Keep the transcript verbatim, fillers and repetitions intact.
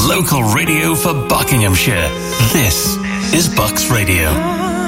Local radio for Buckinghamshire. This is Bucks Radio.